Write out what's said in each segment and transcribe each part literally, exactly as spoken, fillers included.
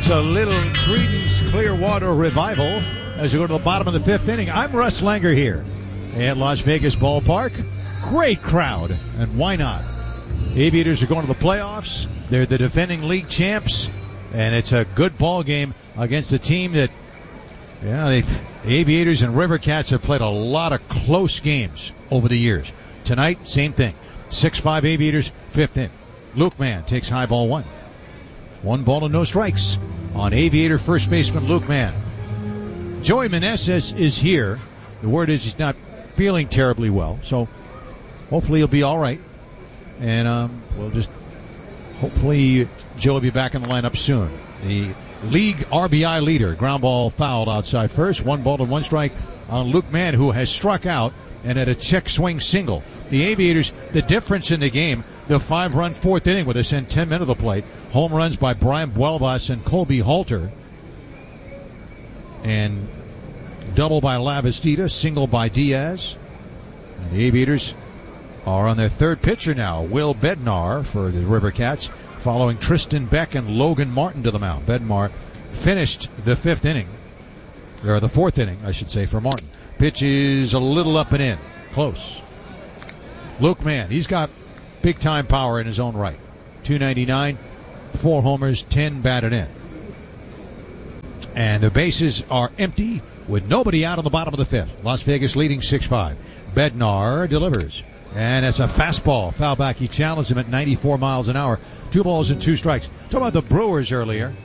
It's a little Creedence Clearwater Revival as we go to the bottom of the fifth inning. I'm Russ Langer here at Las Vegas Ballpark. Great crowd, and why not? Aviators are going to the playoffs. They're the defending league champs, and it's a good ball game against a team that, yeah, they've, the Aviators and River Cats have played a lot of close games over the years. Tonight, same thing. six five Aviators, fifth inning. Luke Mann takes high ball one. One ball and no strikes on Aviator first baseman Luke Mann. Joey Meneses is here. The word is he's not feeling terribly well, so hopefully he'll be all right. And um, we'll just hopefully Joey will be back in the lineup soon. The league R B I leader, ground ball fouled outside first. One ball and one strike on Luke Mann, who has struck out and had a check swing single. The Aviators, the difference in the game, the five-run fourth inning where they sent ten men to the plate. Home runs by Brian Buelvas and Colby Halter. And double by Lavastida, single by Diaz. And the Aviators are on their third pitcher now, Will Bednar for the River Cats, following Tristan Beck and Logan Martin to the mound. Bednar finished the fifth inning, or the fourth inning, I should say, for Martin. Pitch is a little up and in, close. Luke Mann, he's got big-time power in his own right. two ninety-nine, four homers, ten batted in. And the bases are empty with nobody out on the bottom of the fifth. Las Vegas leading six five. Bednar delivers. And it's a fastball. Foul back. He challenged him at ninety-four miles an hour. Two balls and two strikes. Talking about the Brewers earlier.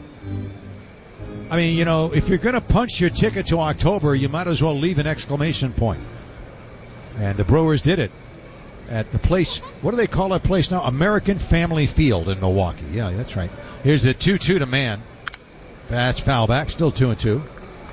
I mean, you know, if you're going to punch your ticket to October, you might as well leave an exclamation point. And the Brewers did it at the place. What do they call that place now? American Family Field in Milwaukee. Yeah, that's right. Here's the two two to Mann. That's foul back. Still two and two.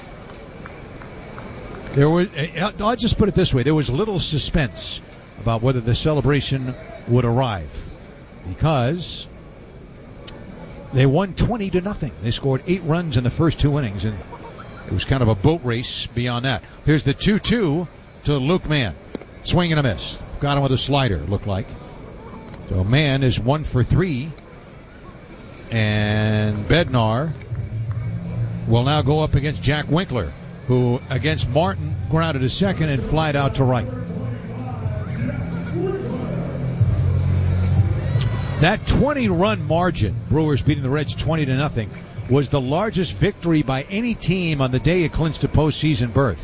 There were. I'll just put it this way: there was little suspense about whether the celebration would arrive, because they won twenty to nothing. They scored eight runs in the first two innings, and it was kind of a boat race beyond that. Here's the two two to Luke Mann. Swing and a miss. Got him with a slider, it looked like. So Mann is one for three. And Bednar will now go up against Jack Winkler, who, against Martin, grounded to second and flied out to right. That twenty-run margin, Brewers beating the Reds twenty to nothing, was the largest victory by any team on the day it clinched a postseason berth.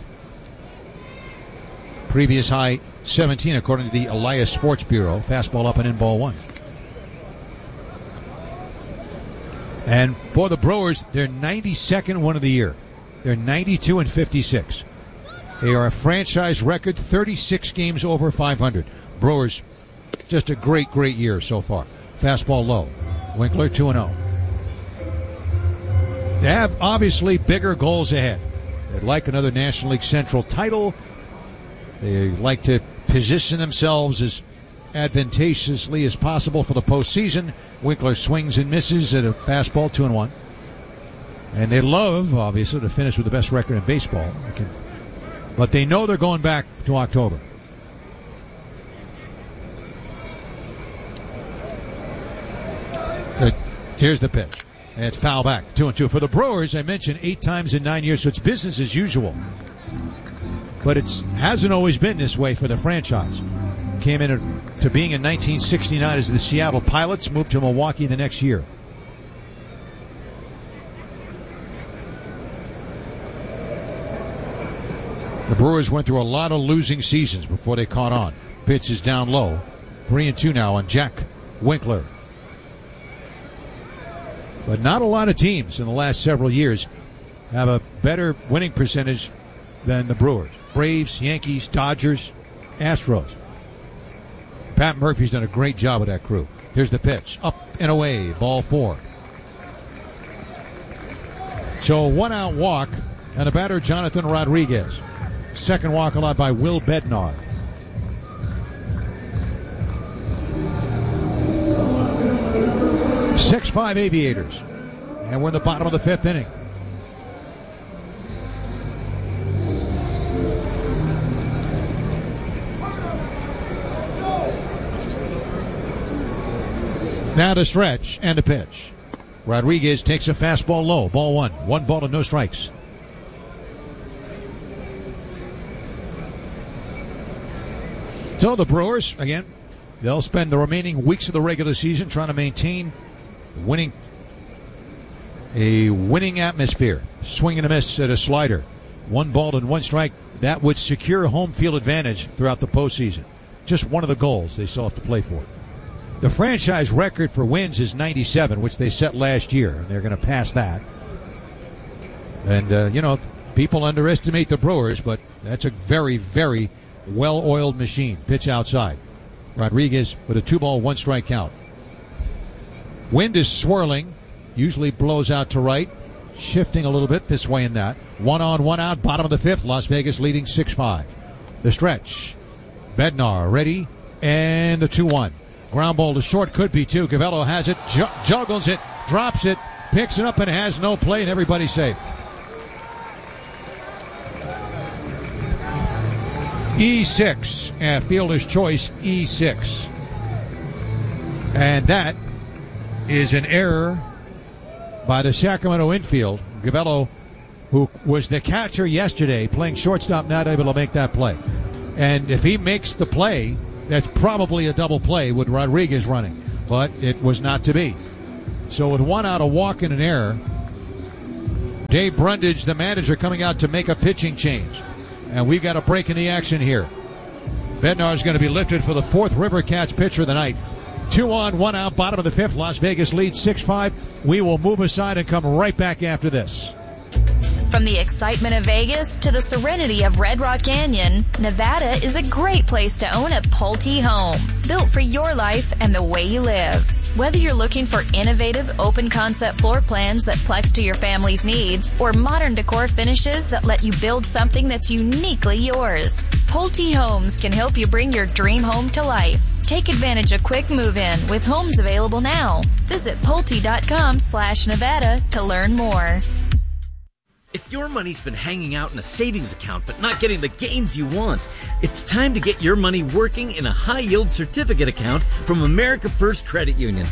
Previous high, seventeen, according to the Elias Sports Bureau. Fastball up and in, ball one. And for the Brewers, their ninety-second win of the year. They're ninety-two and fifty-six. They are a franchise record, thirty-six games over five hundred. Brewers, just a great, great year so far. Fastball low. Winkler two and oh. They have obviously bigger goals ahead. They'd like another National League Central title. They like to position themselves as advantageously as possible for the postseason. Winkler swings and misses at a fastball, two and one. And they love, obviously, to finish with the best record in baseball. But they know they're going back to October. Here's the pitch. And it's foul back, two and two. For the Brewers, I mentioned eight times in nine years, so it's business as usual. But it hasn't always been this way for the franchise. Came in to being in nineteen sixty-nine as the Seattle Pilots, moved to Milwaukee the next year. The Brewers went through a lot of losing seasons before they caught on. Pitch is down low. Three and two now on Jack Winkler. But not a lot of teams in the last several years have a better winning percentage than the Brewers. Braves, Yankees, Dodgers, Astros. Pat Murphy's done a great job with that crew. Here's the pitch. Up and away. Ball four. So a one-out walk and a batter, Jonathan Rodriguez. Second walk allowed by Will Bednar. six five Aviators. And we're in the bottom of the fifth inning. Now to stretch and a pitch. Rodriguez takes a fastball low. Ball one. One ball and no strikes. So the Brewers, again, they'll spend the remaining weeks of the regular season trying to maintain winning a winning atmosphere. Swing and a miss at a slider. One ball and one strike. That would secure home field advantage throughout the postseason. Just one of the goals they still have to play for. The franchise record for wins is ninety-seven, which they set last year, and they're going to pass that. And, uh, you know, people underestimate the Brewers, but that's a very, very well-oiled machine. Pitch outside. Rodriguez with a two-ball, one-strike count. Wind is swirling, usually blows out to right, shifting a little bit this way and that. One on, one out, bottom of the fifth. Las Vegas leading six five. The stretch. Bednar ready, and the two one. Ground ball to short, could be two. Gavello has it, ju- juggles it, drops it, picks it up and has no play, and everybody's safe. E six, uh, fielder's choice, E six. And that is an error by the Sacramento infield. Gavello, who was the catcher yesterday, playing shortstop, not able to make that play. And if he makes the play, that's probably a double play with Rodriguez running. But it was not to be. So with one out, a walk and an error, Dave Brundage, the manager, coming out to make a pitching change. And we've got a break in the action here. Bednar is going to be lifted for the fourth River Cats pitcher of the night. Two on, one out, bottom of the fifth. Las Vegas leads six five. We will move aside and come right back after this. From the excitement of Vegas to the serenity of Red Rock Canyon, Nevada is a great place to own a Pulte home, built for your life and the way you live. Whether you're looking for innovative, open-concept floor plans that flex to your family's needs, or modern decor finishes that let you build something that's uniquely yours, Pulte Homes can help you bring your dream home to life. Take advantage of quick move-in with homes available now. Visit Pulte.com slash Nevada to learn more. If your money's been hanging out in a savings account but not getting the gains you want, it's time to get your money working in a high-yield certificate account from America First Credit Union.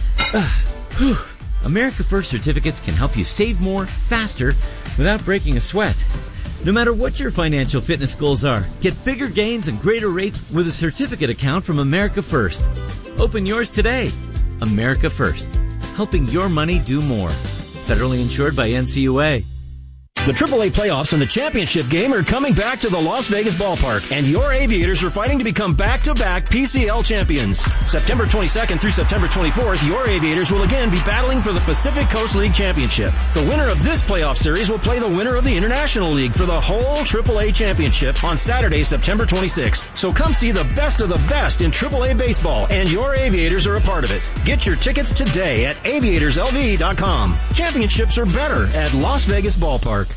America First certificates can help you save more, faster, without breaking a sweat. No matter what your financial fitness goals are, get bigger gains and greater rates with a certificate account from America First. Open yours today. America First, helping your money do more. Federally insured by N C U A. The triple A playoffs and the championship game are coming back to the Las Vegas ballpark, and your Aviators are fighting to become back-to-back P C L champions. September twenty-second through September twenty-fourth, your Aviators will again be battling for the Pacific Coast League championship. The winner of this playoff series will play the winner of the International League for the whole triple A championship on Saturday, September twenty-sixth. So come see the best of the best in triple A baseball, and your Aviators are a part of it. Get your tickets today at aviators L V dot com. Championships are better at Las Vegas Ballpark.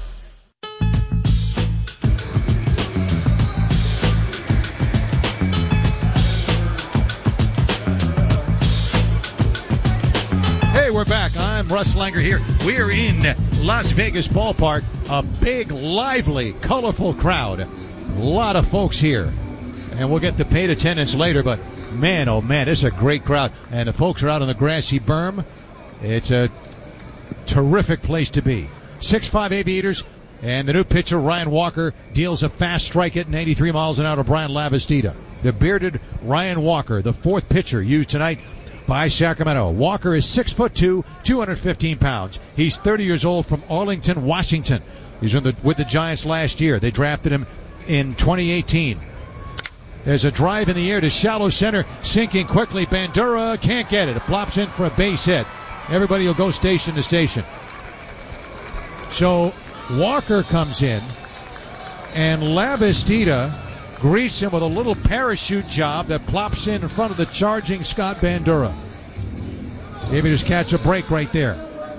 Hey, we're back. I'm Russ Langer here. We're in Las Vegas Ballpark. A big, lively, colorful crowd. A lot of folks here. And we'll get the paid attendance later, but man, oh man, this is a great crowd. And the folks are out on the grassy berm. It's a terrific place to be. six five Aviators, and the new pitcher, Ryan Walker, deals a fast strike at ninety-three miles an hour to Brian Lavastida. The bearded Ryan Walker, the fourth pitcher used tonight by Sacramento. Walker is six foot two, two hundred fifteen pounds. He's thirty years old, from Arlington, Washington. He's in the, with the Giants last year. They drafted him in twenty eighteen. There's a drive in the air to shallow center, sinking quickly. Bandura can't get it. It plops in for a base hit. Everybody will go station to station. So Walker comes in, and Lavastida greets him with a little parachute job that plops in in front of the charging Scott Bandura. Maybe just catch a break right there.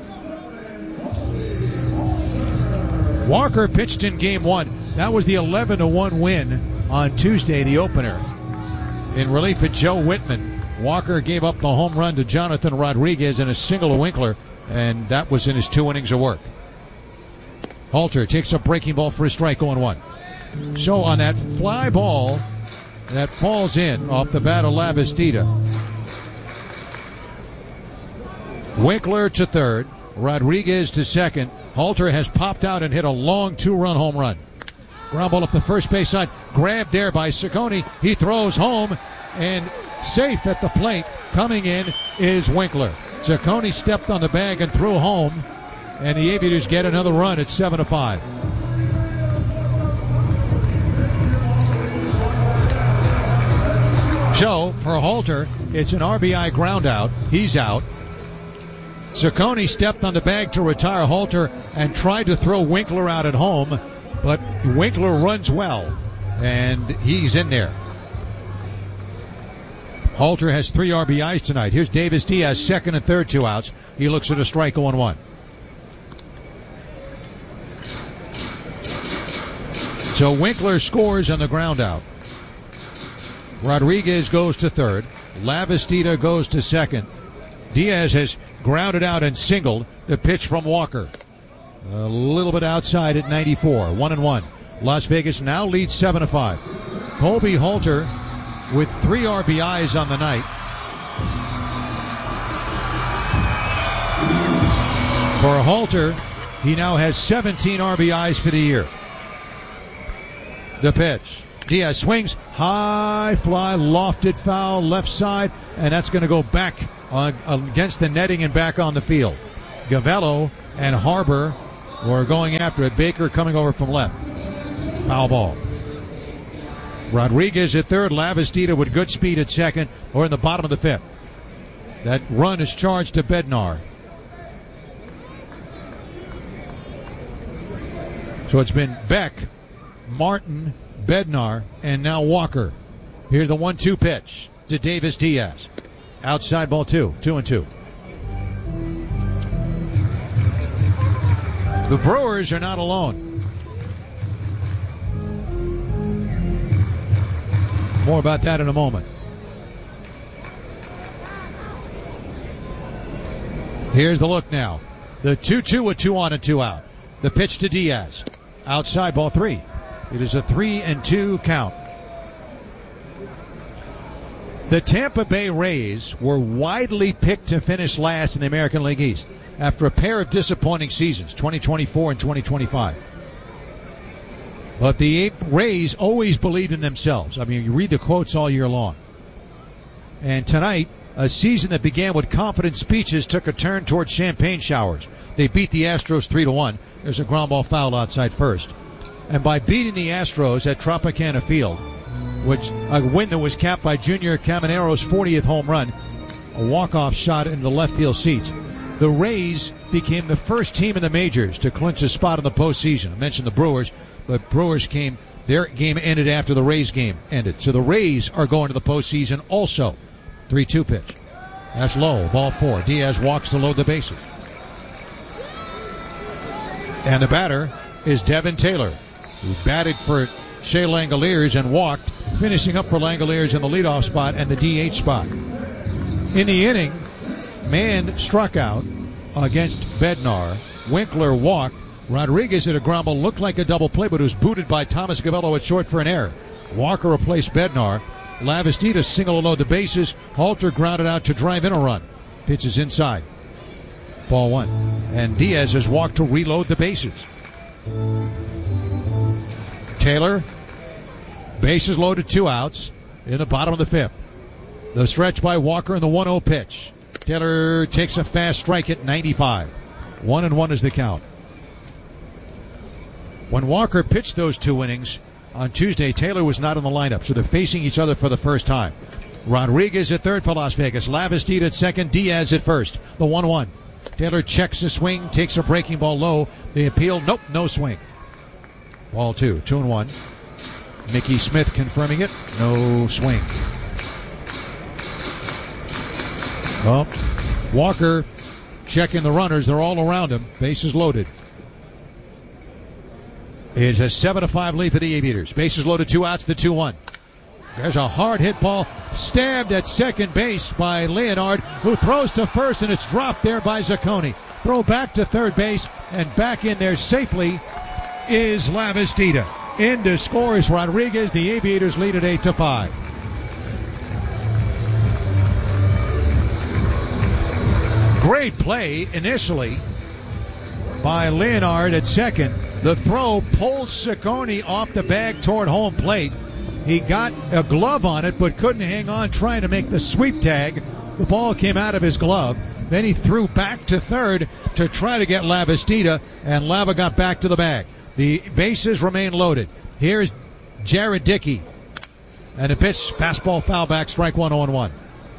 Walker pitched in game one. That was the eleven to one win on Tuesday, the opener. In relief of Joe Whitman, Walker gave up the home run to Jonathan Rodriguez and a single to Winkler, and that was in his two innings of work. Halter takes a breaking ball for a strike, oh one. So on that fly ball that falls in off the bat of Lavastida, Winkler to third, Rodriguez to second. Halter has popped out and hit a long two-run home run. Ground ball up the first base side. Grabbed there by Ciccone. He throws home, and safe at the plate coming in is Winkler. Ciccone stepped on the bag and threw home, and the Aviators get another run at seven to five. So, for Halter, it's an R B I ground out. He's out. Ciccone stepped on the bag to retire Halter and tried to throw Winkler out at home, but Winkler runs well, and he's in there. Halter has three R B Is tonight. Here's Davis Diaz, second and third, two outs. He looks at a strike, oh and one. So Winkler scores on the ground out. Rodriguez goes to third. Lavastida goes to second. Diaz has grounded out and singled. The pitch from Walker. A little bit outside at ninety-four. One and one. Las Vegas now leads seven to five. Colby Halter with three R B Is on the night. For Halter, he now has seventeen R B Is for the year. The pitch. Diaz swings, high fly, lofted foul, left side, and that's going to go back on, against the netting and back on the field. Gavello and Harbor were going after it. Baker coming over from left. Foul ball. Rodriguez at third, Lavastida with good speed at second, or in the bottom of the fifth. That run is charged to Bednar. So it's been Beck, Martin, Bednar, and now Walker. Here's the one two pitch to Davis Diaz. Outside ball two, two and two. The Brewers are not alone. More about that in a moment. Here's the look now. The two two with two on and two out. The pitch to Diaz. Outside ball three. It is a three and two count. The Tampa Bay Rays were widely picked to finish last in the American League East after a pair of disappointing seasons, twenty twenty-four and twenty twenty-five. But the Rays always believed in themselves. I mean, you read the quotes all year long. And tonight, a season that began with confident speeches took a turn towards champagne showers. They beat the Astros three to one. There's a ground ball foul outside first. And by beating the Astros at Tropicana Field, which a win that was capped by Junior Camanero's fortieth home run, a walk-off shot into the left field seats, the Rays became the first team in the majors to clinch a spot in the postseason. I mentioned the Brewers, but Brewers came, their game ended after the Rays game ended. So the Rays are going to the postseason also. three two pitch. That's low, ball four. Diaz walks to load the bases. And the batter is Devin Taylor, who batted for Shea Langoliers and walked, finishing up for Langoliers in the leadoff spot and the D H spot. In the inning, Mann struck out against Bednar. Winkler walked. Rodriguez hit a ground ball, looked like a double play, but it was booted by Thomas Gavello at short for an error. Walker replaced Bednar. Lavastida single to load the bases. Halter grounded out to drive in a run. Pitches inside. Ball one. And Diaz has walked to reload the bases. Taylor, bases loaded, two outs in the bottom of the fifth. The stretch by Walker in the one oh pitch. Taylor takes a fast strike at ninety-five. One and one is the count. When Walker pitched those two innings on Tuesday, Taylor was not in the lineup, so they're facing each other for the first time. Rodriguez at third for Las Vegas. Lavastida at second. Diaz at first. The one one. Taylor checks the swing, takes a breaking ball low. The appeal, nope, no swing. Ball two, two and one. Mickey Smith confirming it. No swing. Well, Walker checking the runners. They're all around him. Bases loaded. It's a seven to five lead for the Aviators. Bases loaded, two outs, the two one. There's a hard hit ball stabbed at second base by Leonard, who throws to first, and it's dropped there by Ciccone. Throw back to third base, and back in there safely is Lavastida. In to score is Rodriguez. The Aviators lead at eight to five. Great play initially by Leonard at second. The throw pulled Ciccone off the bag toward home plate. He got a glove on it but couldn't hang on trying to make the sweep tag. The ball came out of his glove. Then he threw back to third to try to get Lavastida, and Lava got back to the bag. The bases remain loaded. Here's Jared Dickey. And a pitch, fastball, foul back, strike one, oh and one.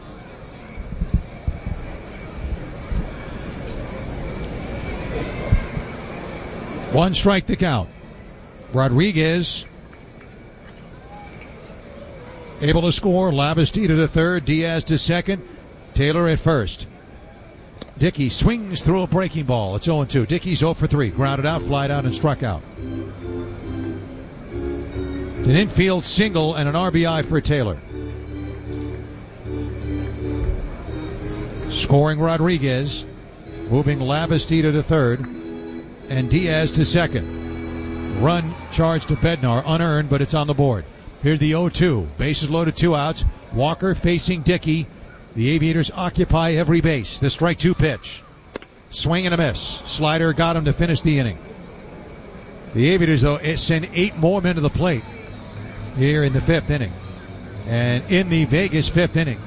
One strike to count. Rodriguez able to score. Lavastida to third. Diaz to second. Taylor at first. Dickey swings through a breaking ball. It's oh and two. Dickey's oh for three. Grounded out, flied out, and struck out. It's an infield single and an R B I for Taylor. Scoring Rodriguez. Moving Lavastida to third. And Diaz to second. Run charged to Bednar, unearned, but it's on the board. Here's the oh two. Bases loaded, two outs. Walker facing Dickey. The Aviators occupy every base. The strike two pitch. Swing and a miss. Slider got him to finish the inning. The Aviators, though, send eight more men to the plate here in the fifth inning. And in the Vegas fifth inning,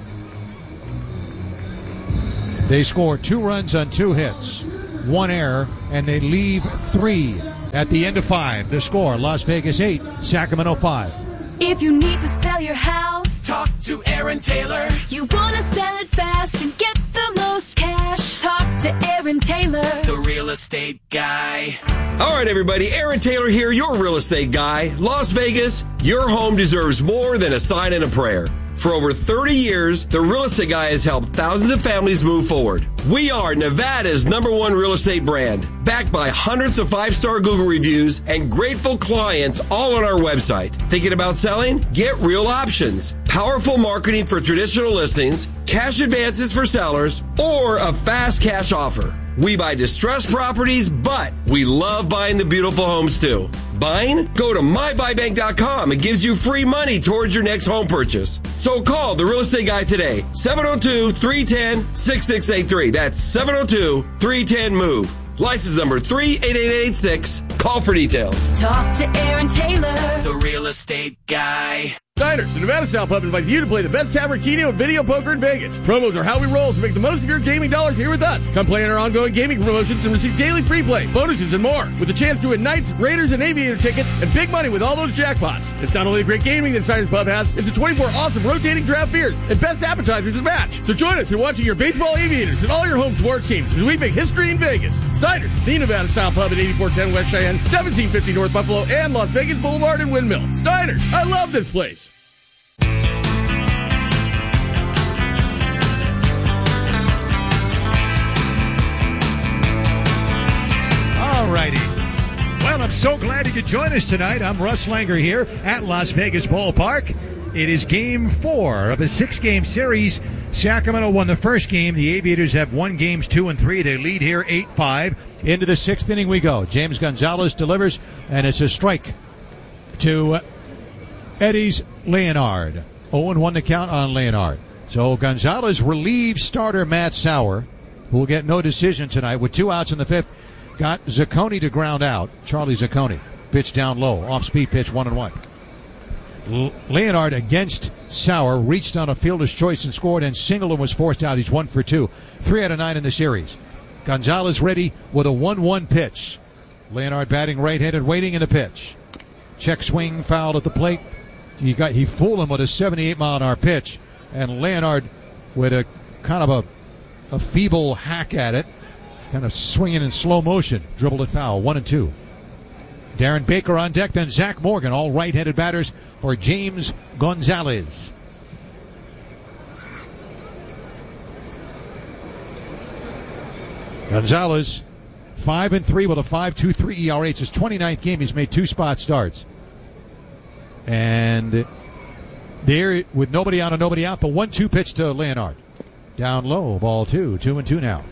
they score two runs on two hits. One error, and they leave three at the end of five. The score, Las Vegas eight, Sacramento five. If you need to sell your house, talk to Aaron Taylor. You want to sell it fast and get the most cash, talk to Aaron Taylor, the real estate guy. All right, everybody, Aaron Taylor here, your real estate guy. Las Vegas, your home deserves more than a sign and a prayer. For over thirty years, the Real Estate Guy has helped thousands of families move forward. We are Nevada's number one real estate brand, backed by hundreds of five-star Google reviews and grateful clients all on our website. Thinking about selling? Get real options. Powerful marketing for traditional listings, cash advances for sellers, or a fast cash offer. We buy distressed properties, but we love buying the beautiful homes too. Buying? Go to my buy bank dot com. It gives you free money towards your next home purchase. So call the Real Estate Guy today, seven oh two, three one zero, six six eight three. That's seven oh two, three one zero, MOVE. License number three eight eight eight six. Call for details. talk to Aaron Taylor, the Real Estate Guy. Diners, the Nevada Style Pub invites you to play the best tavern keno and video poker in Vegas. Promos are how we roll, so make the most of your gaming dollars here with us. Come play in our ongoing gaming promotions and receive daily free play, bonuses, and more. With a chance to win Knights, Raiders, and Aviator tickets and big money with all those jackpots. It's not only the great gaming that Diners Pub has, it's the twenty-four awesome rotating draft beers and best appetizers to match. So join us in watching your baseball Aviators and all your home sports teams as we make history in Vegas. Diners, the Nevada Style Pub at eighty-four ten West Cheyenne, seventeen fifty North Buffalo, and Las Vegas Boulevard and Windmill. Diners, I love this place. Alrighty. Well, I'm so glad you could join us tonight. I'm Russ Langer here at Las Vegas Ballpark. It is game four of a six-game series. Sacramento won the first game. The Aviators have won games two and three. They lead here eight five. Into the sixth inning we go. James Gonzalez delivers, and it's a strike to Eddie's Leonard. oh and one to count on Leonard. So Gonzalez relieves starter Matt Sauer, who will get no decision tonight with two outs in the fifth. Got Ciccone to ground out. Charlie Ciccone. Pitch down low. Off-speed pitch, one and one. L- Leonard against Sauer reached on a fielder's choice and scored, and Singleton was forced out. He's one for two. Three out of nine in the series. Gonzalez ready with a one one pitch. Leonard batting right-handed, waiting in the pitch. Check swing, fouled at the plate. He got he fooled him with a seventy-eight mile an hour pitch, and Leonard with a kind of a, a feeble hack at it. Kind of swinging in slow motion. Dribbled it foul. One and two. Darren Baker on deck, then Zach Morgan. All right-handed batters for James Gonzalez. Gonzalez, five and three with a five two three E R A. It's his twenty-ninth game. He's made two spot starts. And there, with nobody on and nobody out, the one two pitch to Leonard. Down low, ball two. Two and two now.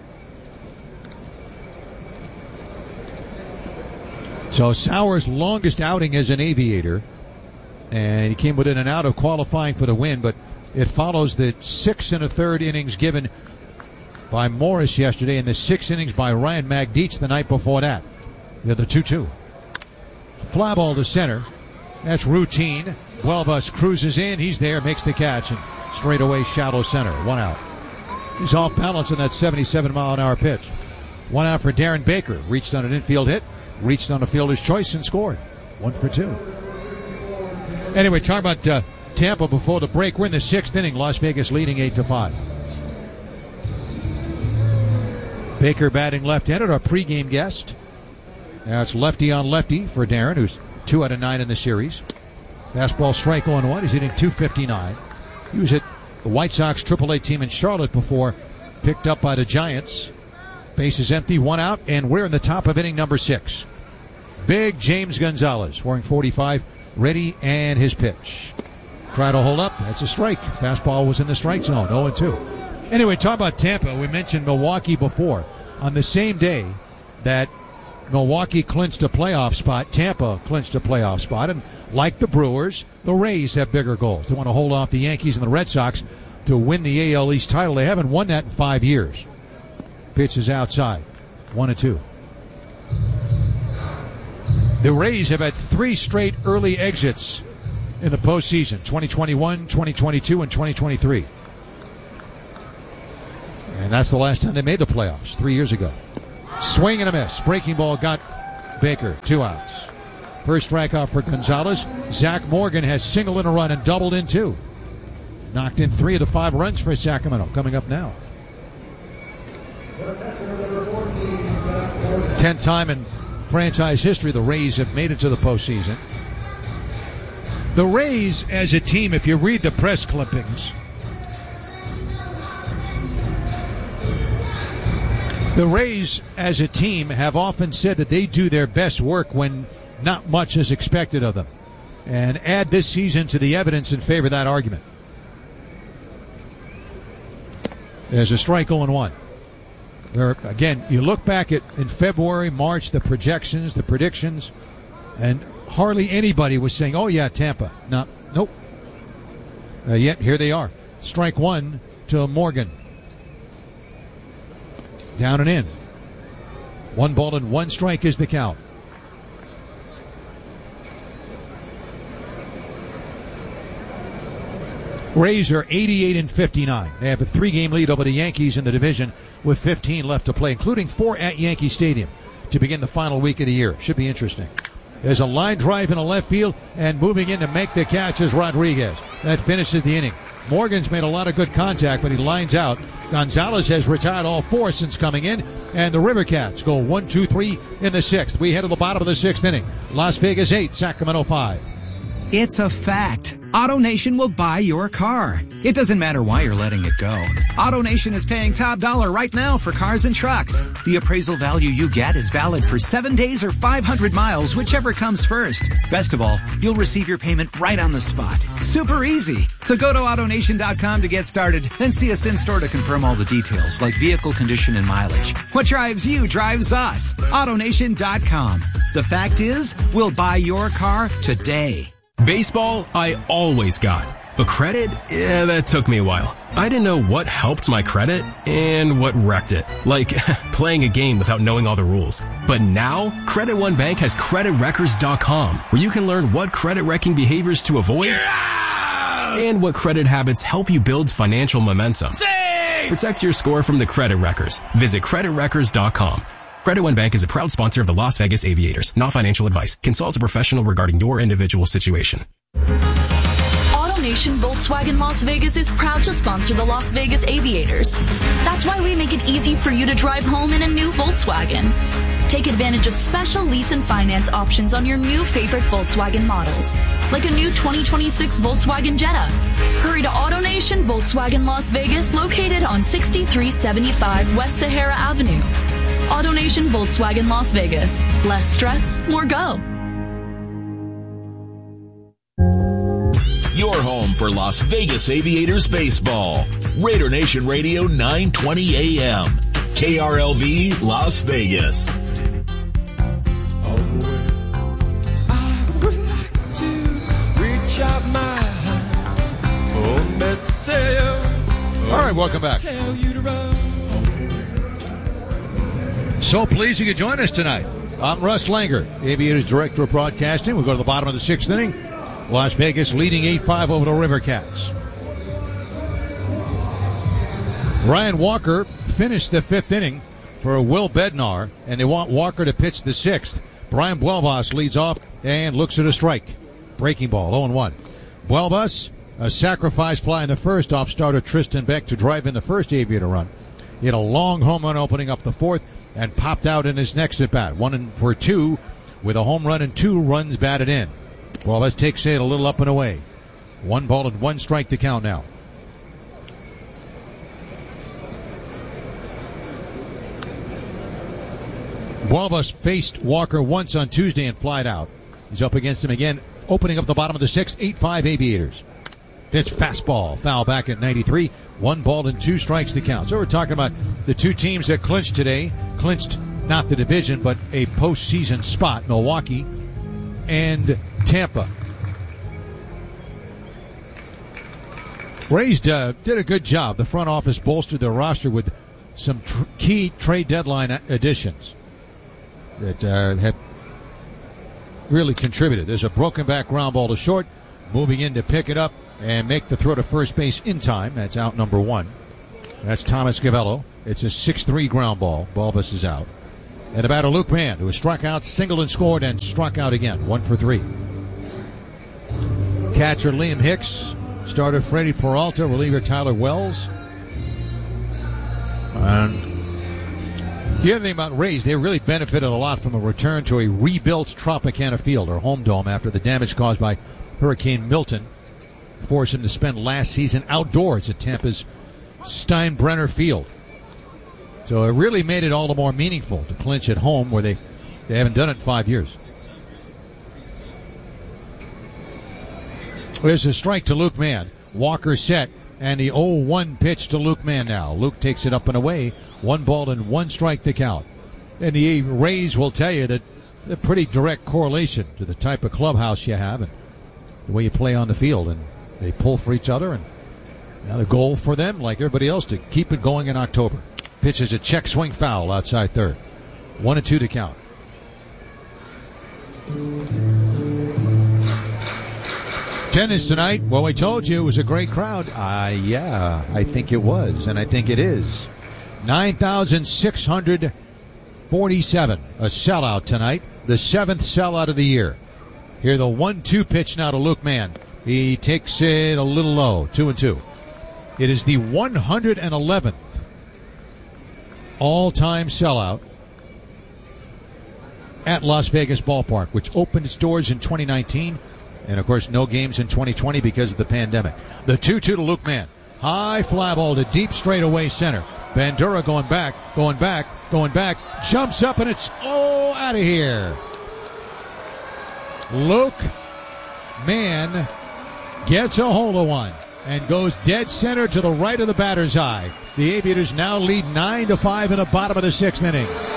So Sauer's longest outing as an Aviator, and he came within an out of qualifying for the win, but it follows the six and a third innings given by Morris yesterday, and the six innings by Ryan Magdietz the night before that. They're the two two. Fly ball to center. That's routine. Huelvas cruises in. He's there, makes the catch, and straight away shallow center. One out. He's off balance on that seventy-seven mile an hour pitch. One out for Darren Baker. Reached on an infield hit. Reached on a fielder's choice and scored. One for two. Anyway, talking about uh, Tampa before the break. We're in the sixth inning. Las Vegas leading eight to five. Baker batting left-handed, our pregame guest. Now it's lefty on lefty for Darren, who's two out of nine in the series. Fastball strike on one. He's hitting two fifty-nine. He was at the White Sox triple A team in Charlotte before, picked up by the Giants. Bases empty, one out, and we're in the top of inning number six. Big James Gonzalez, wearing forty-five, ready, and his pitch. Try to hold up. That's a strike. Fastball was in the strike zone, oh and two. Anyway, talk about Tampa. We mentioned Milwaukee before. On the same day that Milwaukee clinched a playoff spot, Tampa clinched a playoff spot. And like the Brewers, the Rays have bigger goals. They want to hold off the Yankees and the Red Sox to win the A L East title. They haven't won that in five years. Pitch is outside. One and two. The Rays have had three straight early exits in the postseason. twenty twenty-one, twenty twenty-two, and twenty twenty-three. And that's the last time they made the playoffs, three years ago. Swing and a miss. Breaking ball got Baker. Two outs. First strikeout for Gonzalez. Zach Morgan has singled in a run and doubled in two. Knocked in three of the five runs for Sacramento. Coming up now. Tenth time in franchise history the Rays have made it to the postseason. The Rays as a team, if you read the press clippings, the Rays as a team have often said that they do their best work when not much is expected of them. And add this season to the evidence in favor of that argument. There's a strike oh and one. Where, again, you look back at in February, March, the projections, the predictions, and hardly anybody was saying, oh, yeah, Tampa. No, nope. Uh, yet here they are. Strike one to Morgan. Down and in. One ball and one strike is the count. Rays are eighty-eight and fifty-nine. They have a three-game lead over the Yankees in the division with fifteen left to play, including four at Yankee Stadium to begin the final week of the year. Should be interesting. There's a line drive in a left field, and moving in to make the catch is Rodriguez. That finishes the inning. Morgan's made a lot of good contact, but he lines out. Gonzalez has retired all four since coming in, and the River Cats go one, two, three in the sixth. We head to the bottom of the sixth inning. Las Vegas eight, Sacramento five. It's a fact. AutoNation will buy your car. It doesn't matter why you're letting it go. AutoNation is paying top dollar right now for cars and trucks. The appraisal value you get is valid for seven days or five hundred miles, whichever comes first. Best of all, you'll receive your payment right on the spot. Super easy. So go to AutoNation dot com to get started, then see us in-store to confirm all the details, like vehicle condition and mileage. What drives you drives us. AutoNation dot com. The fact is, we'll buy your car today. Baseball, I always got. But credit, yeah, that took me a while. I didn't know what helped my credit and what wrecked it. Like playing a game without knowing all the rules. But now, Credit One Bank has Credit Wreckers dot com, where you can learn what credit wrecking behaviors to avoid yeah! and what credit habits help you build financial momentum. Save! Protect your score from the credit wreckers. Visit Credit Wreckers dot com. Credit One Bank is a proud sponsor of the Las Vegas Aviators. Not financial advice. Consult a professional regarding your individual situation. AutoNation Volkswagen Las Vegas is proud to sponsor the Las Vegas Aviators. That's why we make it easy for you to drive home in a new Volkswagen. Take advantage of special lease and finance options on your new favorite Volkswagen models, like a new twenty twenty-six Volkswagen Jetta. Hurry to AutoNation Volkswagen Las Vegas, located on sixty-three seventy-five West Sahara Avenue. AutoNation Volkswagen Las Vegas. Less stress, more go. Your home for Las Vegas Aviators baseball. Raider Nation Radio nine twenty A M. K R L V Las Vegas. I would like to reach out my hand. Oh, Messiah. All right, welcome back. So pleased you could join us tonight. I'm Russ Langer, Aviators Director of Broadcasting. We'll go to the bottom of the sixth inning. Las Vegas leading eight five over the River Cats. Ryan Walker finished the fifth inning for Will Bednar, and they want Walker to pitch the sixth. Brian Buelvas leads off and looks at a strike. Breaking ball, oh and one. Buelvas, a sacrifice fly in the first off starter Tristan Beck to drive in the first Aviator run. He had a long home run opening up the fourth and popped out in his next at bat. One and for two with a home run and two runs batted in. Buelvas takes it a little up and away. One ball and one strike to count now. Buelvas faced Walker once on Tuesday and flied out. He's up against him again, opening up the bottom of the sixth, eight five Aviators. It's fastball, foul back at ninety-three. One ball and two strikes to count. So we're talking about the two teams that clinched today. Clinched not the division, but a postseason spot, Milwaukee and Tampa. Rays uh, did a good job. The front office bolstered their roster with some tr- key trade deadline additions that uh, have really contributed. There's a broken back ground ball to short, moving in to pick it up and make the throw to first base in time. That's out number one. That's Thomas Gavello. It's a six three ground ball. Buelvas is out. And the batter Luke Mann, who was struck out, singled and scored, and struck out again. One for three. Catcher Liam Hicks. Starter Freddie Peralta. Reliever Tyler Wells. And the other thing about Rays, they really benefited a lot from a return to a rebuilt Tropicana Field, or home dome, after the damage caused by Hurricane Milton forced them to spend last season outdoors at Tampa's Steinbrenner Field. So it really made it all the more meaningful to clinch at home, where they, they haven't done it in five years. There's a strike to Luke Mann. Walker set, and the oh one pitch to Luke Mann now. Luke takes it up and away. One ball and one strike to count. And the Rays will tell you that a pretty direct correlation to the type of clubhouse you have and the way you play on the field. And they pull for each other, and now the goal for them, like everybody else, to keep it going in October. Pitch is a check swing foul outside third. One and two to count. Tennis tonight. Well, we told you it was a great crowd. Uh, yeah, I think it was, and I think it is. nine thousand six hundred forty-seven. A sellout tonight. The seventh sellout of the year. Here the one two pitch now to Luke Mann. He takes it a little low. Two and two. It is the one hundred eleventh all-time sellout at Las Vegas Ballpark, which opened its doors in twenty nineteen. And, of course, no games in twenty twenty because of the pandemic. The two two to Luke Mann. High fly ball to deep straightaway center. Bandura going back, going back, going back. Jumps up, and it's oh out of here. Luke Mann gets a hold of one and goes dead center to the right of the batter's eye. The Aviators now lead nine to five in the bottom of the sixth inning.